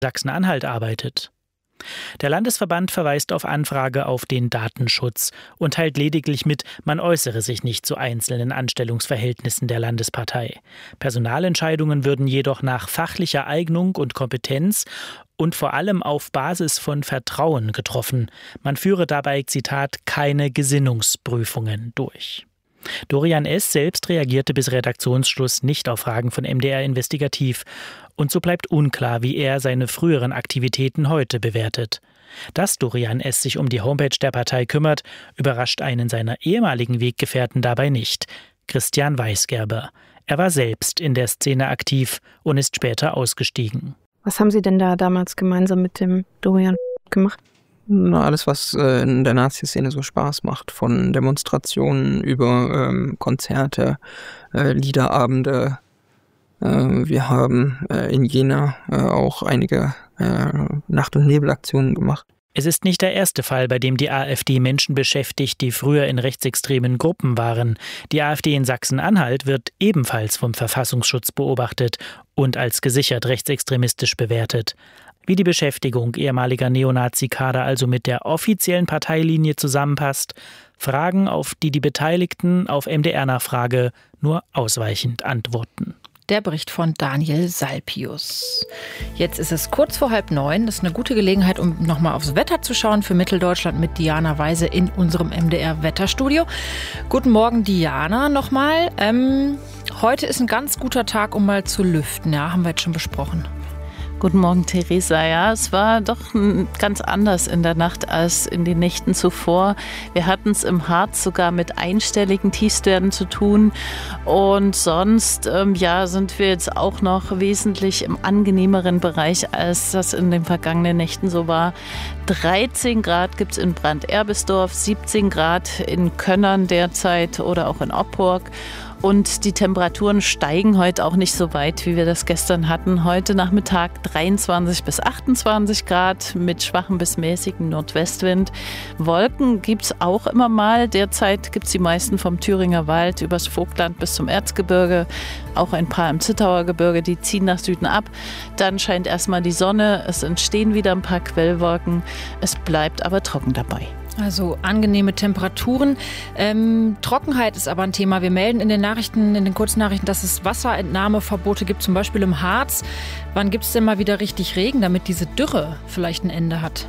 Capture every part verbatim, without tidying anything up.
Sachsen-Anhalt arbeitet. Der Landesverband verweist auf Anfrage auf den Datenschutz und teilt lediglich mit, man äußere sich nicht zu einzelnen Anstellungsverhältnissen der Landespartei. Personalentscheidungen würden jedoch nach fachlicher Eignung und Kompetenz und vor allem auf Basis von Vertrauen getroffen. Man führe dabei, Zitat, keine Gesinnungsprüfungen durch. Dorian S. selbst reagierte bis Redaktionsschluss nicht auf Fragen von M D R Investigativ. Und so bleibt unklar, wie er seine früheren Aktivitäten heute bewertet. Dass Dorian S. sich um die Homepage der Partei kümmert, überrascht einen seiner ehemaligen Weggefährten dabei nicht. Christian Weisgerber. Er war selbst in der Szene aktiv und ist später ausgestiegen. Was haben Sie denn da damals gemeinsam mit dem Dorian gemacht? Na, alles, was äh, in der Nazi-Szene so Spaß macht, von Demonstrationen über ähm, Konzerte, äh, Liederabende. Äh, wir haben äh, in Jena äh, auch einige äh, Nacht- und Nebelaktionen gemacht. Es ist nicht der erste Fall, bei dem die AfD Menschen beschäftigt, die früher in rechtsextremen Gruppen waren. Die AfD in Sachsen-Anhalt wird ebenfalls vom Verfassungsschutz beobachtet und als gesichert rechtsextremistisch bewertet. Wie die Beschäftigung ehemaliger Neonazi-Kader also mit der offiziellen Parteilinie zusammenpasst, Fragen, auf die die Beteiligten auf M D R-Nachfrage nur ausweichend antworten. Der Bericht von Daniel Salpius. Jetzt ist es kurz vor halb neun. Das ist eine gute Gelegenheit, um nochmal aufs Wetter zu schauen für Mitteldeutschland mit Diana Weise in unserem M D R-Wetterstudio. Guten Morgen, Diana, nochmal. Ähm, heute ist ein ganz guter Tag, um mal zu lüften. Ja, haben wir jetzt schon besprochen. Guten Morgen, Theresa. Ja, es war doch ganz anders in der Nacht als in den Nächten zuvor. Wir hatten es im Harz sogar mit einstelligen Tiefstwerten zu tun. Und sonst ähm, ja, sind wir jetzt auch noch wesentlich im angenehmeren Bereich, als das in den vergangenen Nächten so war. dreizehn Grad gibt es in Brand-Erbisdorf, siebzehn Grad in Könnern derzeit oder auch in Oppurg. Und die Temperaturen steigen heute auch nicht so weit, wie wir das gestern hatten. Heute Nachmittag dreiundzwanzig bis achtundzwanzig Grad mit schwachem bis mäßigem Nordwestwind. Wolken gibt es auch immer mal. Derzeit gibt es die meisten vom Thüringer Wald übers Vogtland bis zum Erzgebirge. Auch ein paar im Zittauer Gebirge, die ziehen nach Süden ab. Dann scheint erstmal die Sonne. Es entstehen wieder ein paar Quellwolken. Es bleibt aber trocken dabei. Also angenehme Temperaturen. Ähm, Trockenheit ist aber ein Thema. Wir melden in den Nachrichten, in den Kurznachrichten, dass es Wasserentnahmeverbote gibt, zum Beispiel im Harz. Wann gibt es denn mal wieder richtig Regen, damit diese Dürre vielleicht ein Ende hat?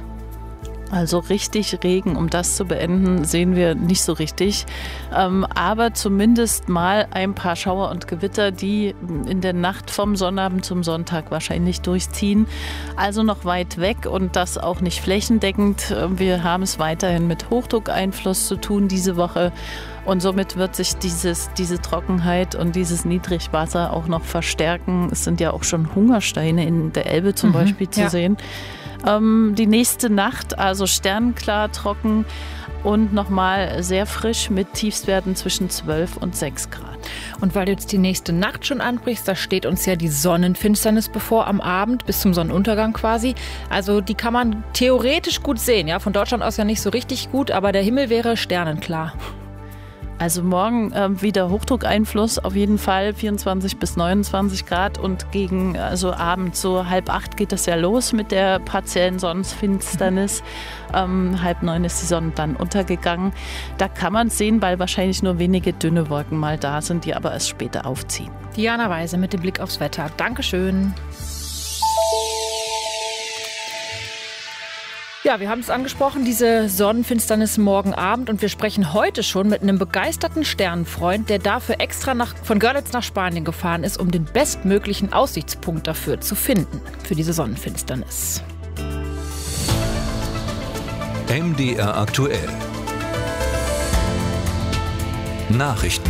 Also richtig Regen, um das zu beenden, sehen wir nicht so richtig. Ähm, aber zumindest mal ein paar Schauer und Gewitter, die in der Nacht vom Sonnabend zum Sonntag wahrscheinlich durchziehen. Also noch weit weg und das auch nicht flächendeckend. Wir haben es weiterhin mit Hochdruckeinfluss zu tun diese Woche. Und somit wird sich dieses, diese Trockenheit und dieses Niedrigwasser auch noch verstärken. Es sind ja auch schon Hungersteine in der Elbe zum mhm, Beispiel zu ja. sehen. Ähm, die nächste Nacht, also sternklar, trocken und nochmal sehr frisch mit Tiefstwerten zwischen zwölf und sechs Grad. Und weil du jetzt die nächste Nacht schon anbrichst, da steht uns ja die Sonnenfinsternis bevor am Abend bis zum Sonnenuntergang quasi. Also die kann man theoretisch gut sehen, ja, von Deutschland aus ja nicht so richtig gut, aber der Himmel wäre sternenklar. Also morgen äh, wieder Hochdruckeinfluss, auf jeden Fall vierundzwanzig bis neunundzwanzig Grad und gegen also Abend so halb acht geht das ja los mit der partiellen Sonnenfinsternis. Ähm, halb neun ist die Sonne dann untergegangen. Da kann man es sehen, weil wahrscheinlich nur wenige dünne Wolken mal da sind, die aber erst später aufziehen. Diana Weise mit dem Blick aufs Wetter. Dankeschön. Ja, wir haben es angesprochen, diese Sonnenfinsternis morgen Abend. Und wir sprechen heute schon mit einem begeisterten Sternenfreund, der dafür extra nach, von Görlitz nach Spanien gefahren ist, um den bestmöglichen Aussichtspunkt dafür zu finden, für diese Sonnenfinsternis. M D R aktuell. Nachrichten.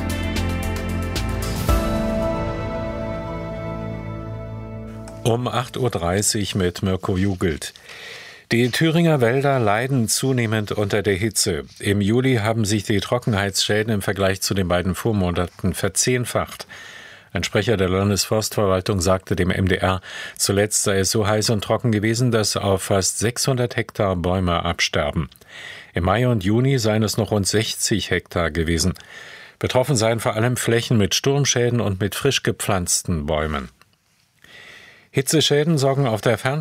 Um acht Uhr dreißig mit Mirko Jugelt. Die Thüringer Wälder leiden zunehmend unter der Hitze. Im Juli haben sich die Trockenheitsschäden im Vergleich zu den beiden Vormonaten verzehnfacht. Ein Sprecher der Landesforstverwaltung sagte dem M D R, zuletzt sei es so heiß und trocken gewesen, dass auf fast sechshundert Hektar Bäume absterben. Im Mai und Juni seien es noch rund sechzig Hektar gewesen. Betroffen seien vor allem Flächen mit Sturmschäden und mit frisch gepflanzten Bäumen. Hitzeschäden sorgen auf der Fern